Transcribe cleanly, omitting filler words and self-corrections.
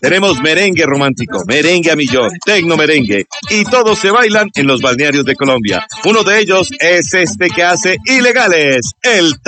Tenemos merengue romántico, merengue a millón, tecno merengue y todos se bailan en los balnearios de Colombia. Uno de ellos es este que hace Ilegales, el